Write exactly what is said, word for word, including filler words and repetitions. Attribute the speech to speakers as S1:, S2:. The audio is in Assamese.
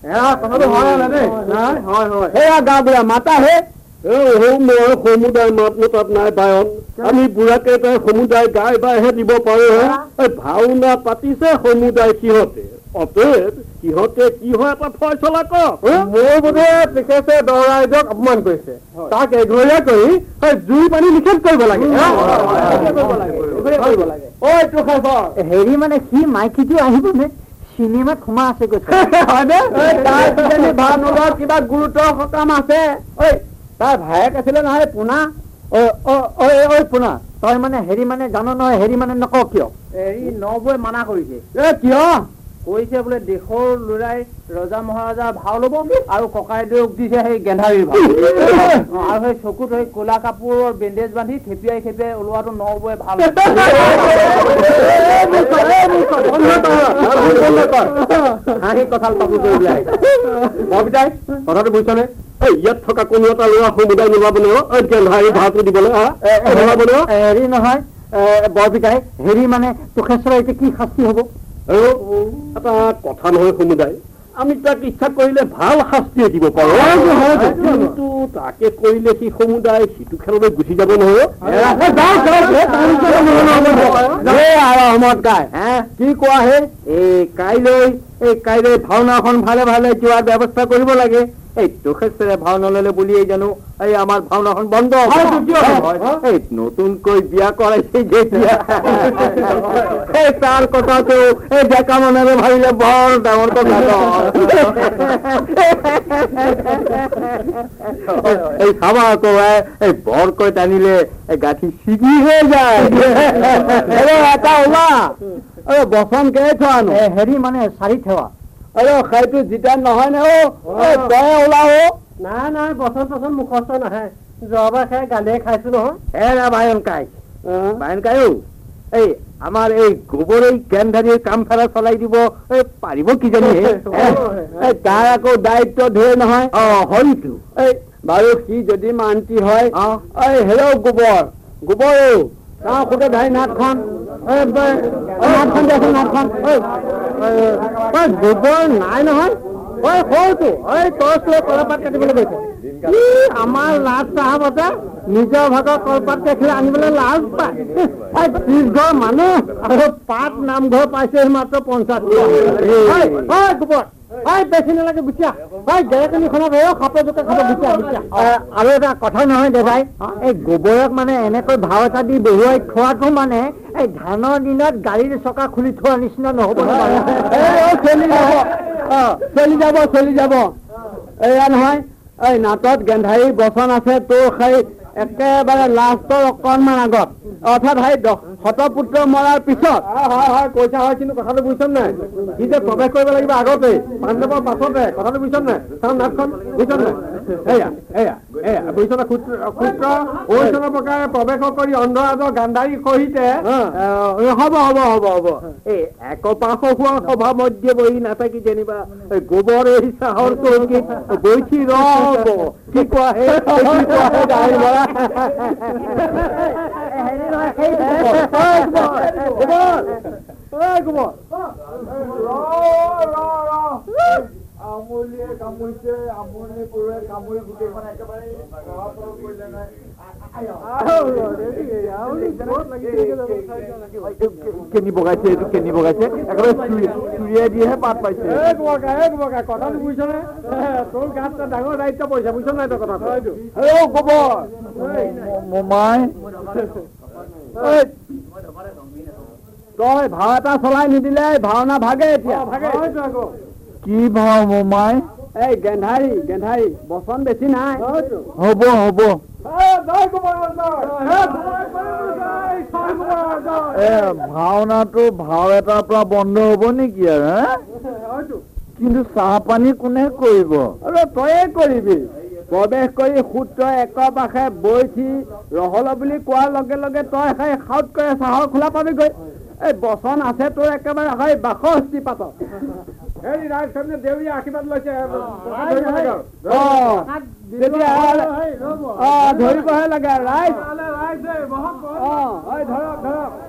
S1: কথাটো হয় দেই হয় হয়
S2: সেয়া গা বুঢ়া মাতা হে মই সমুদায় মাতনো তাত নাই বায়ন আমি বুঢ়াকে তাই সমুদায় গাই বাইহে দিব পাৰো হে ভাওনা পাতিছে সমুদায় সিহঁতে অতএব সিহঁতে কি হয় এটা ফয়চলা কৰ
S1: মোৰ বোধে তেখেতে দহ ৰাইজক অপমান কৰিছে তাক এঘৰীয়া কৰি জুই পানী নিষেধ কৰিব লাগে
S3: হেৰি মানে সি মাইকীটো আহিবনে চিনেমাত সোমা আছে কৈছে
S2: ভাওনাৰ কিবা গুৰুতৰ সকাম আছে ঐ তাৰ ভায়েক আছিলে নহয় পোনা
S3: ঐ পোনা তই মানে হেৰি মানে জানো নহয় হেৰি মানে নকওঁ কিয়
S1: হেৰি নবৈ মানা কৰিছে
S2: এ কিয়
S1: কৈছে বোলে দেশৰ ল'ৰাই ৰজা মহাৰাজাৰ ভাও ল'ব আৰু ককাইদেউক দিছে সেই গেন্ধাৰীৰ ভাও আৰু সেই চকুত সেই ক'লা কাপোৰৰ বেণ্ডেজ বান্ধি খেপিয়াই খেপিয়াই ওলোৱাটো নবৈ ভাল
S2: হাঁহি কঁঠাল পাবো কৰি ওলাই বৰপিতাই কথাটো বুজিছনে ইয়াত থকা কোনো এটা ল'ৰা সমুদায় নোলাব নহয় গেন্ধাৰী ভাওটো দিবলৈ
S3: হেৰি নহয় বৰপিতাই হেৰি মানে তোষেশ্বৰ এতিয়া কি শাস্তি হ'ব
S2: আৰু এটা কথা নহয় সমুদায় আমি তাক ইচ্ছা কৰিলে ভাল শাস্তিয়ে দিব পাৰো কিন্তু তাকে কৰিলে সি সমুদায় সিটো খেললৈ গুচি যাব নহয় কি কোৱা হে এই কাইলৈ এই কাইলৈ ভাওনাখন ভালে ভালে যোৱাৰ ব্যৱস্থা কৰিব লাগে এই তোষেশ্বৰে ভাও নললে বুলিয়ে জানো এই আমাৰ ভাওনাখন বন্ধ এই নতুনকৈ বিয়া কৰাইছে যেতিয়া এই তাৰ কথাটো এই ডেকা মনেৰে ভাবিলে বৰ ডাঙৰ কথা এই চাবা আকৌ এই বৰকৈ টানিলে এই গাঁঠি ছিগি হৈ যায় এটা ওলা অ বচন কেই থোৱানো
S3: হেৰি মানে চাৰি থেৱা
S2: অ সেইটো জিতা নহয় নে তই ওলাও
S1: নাই নাই বচন চচন মুখস্থ নাহে যোৱাবাৰ খাই গালিয়ে খাইছো নহয়
S2: এৰা বায়ন কাই বায়ন কায়ো এই আমাৰ এই গোবৰ এই গেন্ধাৰীৰ কাম ফেৰা চলাই দিব এই পাৰিব কিজানি তাৰ আকৌ দায়িত্ব ধৰে নহয় অ হয়তো এই বাৰু সি যদি মান্তি হয় এই হেৰৌ গোবৰ গোবৰ তাৰ সোঁতে ধাই নাটখন নাটখন দিয়াচোন নাটখন গোবৰ নাই নহয় ঐ সৰুটো ঐ টৰ্চ লৈ কলপাত কাটিবলৈ গৈছে আমাৰ লাজ চাহাবতে নিজৰ ভাগৰ কলপাত দেখিলে আনিবলৈ লাজ পায় ত্ৰিশ ঘৰ মানুহ আৰু পাত নামঘৰ পাইছে মাত্ৰ পঞ্চাছ গোবৰ বেছি নালাগে গুচিয়া গেৰেকনিখনত খাপে জোকে খাব গুচিয়া গুচিয়া
S3: আৰু এটা কথা নহয় দাদাই এই গোবৰক মানে এনেকৈ ভাও এটা দি বহুৱাই খোৱাটো মানে এই ধানৰ দিনত গাড়ীৰ চকা খুলি থোৱাৰ নিচিনা নহ'ব
S2: চলি যাব চলি যাব চলি যাব এয়া নহয় এই নাটত গেন্ধাৰী বচন আছে তোৰ সেই একেবাৰে লাষ্টৰ অকণমান আগত অৰ্থাৎ সেই শতপুত্ৰ মৰাৰ পিছত হয় হয় কৈছা হয় কিন্তু কথাটো বুজিছ নাই সি যে প্ৰৱেশ কৰিব লাগিব আগতে পাণ্ডৱৰ পাছতে কথাটো বুজিছ নাই চাওঁ নাটখন বুজিছ নাই এয়া এয়া এয়া বুজিছ না সূত্ৰ ঐচনৰ প্ৰকাৰে প্ৰৱেশ কৰি অন্ধৰাজৰ গান্ধাৰীৰ সহিতে হ'ব হ'ব হ'ব হ'ব এই একপাশ হোৱা সভা মধ্যে বহি নাথাকি যেনিবা গোবৰ এই চাহৰ চৌকীত বৈঠি ৰব কি কোৱা হে গাড়ী মৰা
S4: আমুলিয়ে কামুৰিছে আমুলি পৰুৱাই কামুৰি গোটেইখন একেবাৰে কৰিলে নাই
S2: কেনি বগাইছে এইটো কেনি বগাইছে একেবাৰে চুৰিয়াই দিয়েহে পাত পাইছে
S1: কথাটো বুজিছ নে তোৰ গাত ডাঙৰ দায়িত্ব পৰিছে বুজিছ নাই তই কথাটো
S2: গোবৰ মোমাই তই ভাও এটা চলাই নিদিলে ভাওনা ভাগে এতিয়া কি ভাও মোমাই এই গেন্ধাৰী গেন্ধাৰী বচন বেছি নাই হ'ব হ'ব এ ভাওনাটো ভাও এটাৰ পৰা বন্ধ হব নেকি আৰু কিন্তু চাহ পানী কোনে কৰিব তয়ে কৰিবি প্ৰৱেশ কৰি সূত্ৰ একপাশে বৈঠি ৰহল বুলি কোৱাৰ লগে লগে তই সেই খাউত কৰে চাহৰ খোলা পাবিগৈ এই বচন আছে তোৰ একেবাৰে হয় বাষষ্ঠি পাতত
S1: হেৰি ৰাইজখনে দেউৰী আশীৰ্বাদ লৈছে
S2: ধৰিবহে লাগে ৰাইজ
S1: ধৰক ধৰক